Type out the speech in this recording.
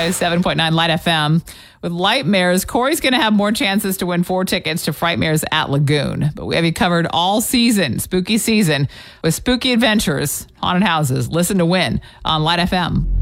107.9 Light FM. With Lightmares, Corey's going to have more chances to win 4 tickets to Frightmares at Lagoon. But we have you covered all season, spooky season, with spooky adventures, haunted houses. Listen to win on Light FM.